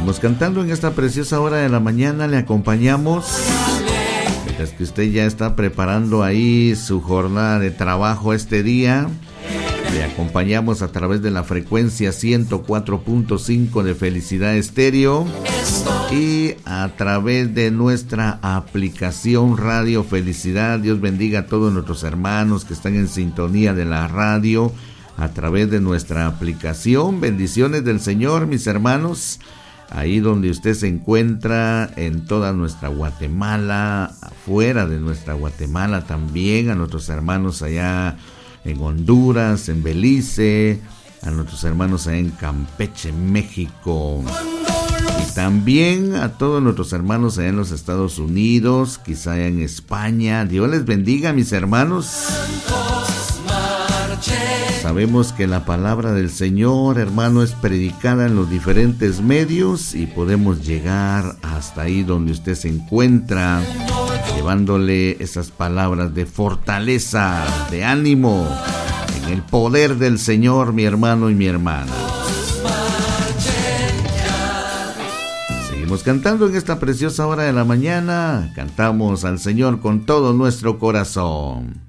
Seguimos cantando en esta preciosa hora de la mañana. Le acompañamos mientras que usted ya está preparando ahí su jornada de trabajo este día. Le acompañamos a través de la frecuencia 104.5 de Felicidad Estéreo y a través de nuestra aplicación Radio Felicidad. Dios bendiga a todos nuestros hermanos que están en sintonía de la radio a través de nuestra aplicación. Bendiciones del Señor, mis hermanos, ahí donde usted se encuentra, en toda nuestra Guatemala, afuera de nuestra Guatemala también, a nuestros hermanos allá en Honduras, en Belice, a nuestros hermanos allá en Campeche, México, y también a todos nuestros hermanos allá en los Estados Unidos, quizá allá en España. Dios les bendiga, mis hermanos. Sabemos que la palabra del Señor, hermano, es predicada en los diferentes medios y podemos llegar hasta ahí donde usted se encuentra, llevándole esas palabras de fortaleza, de ánimo, en el poder del Señor, mi hermano y mi hermana. Seguimos cantando en esta preciosa hora de la mañana. Cantamos al Señor con todo nuestro corazón.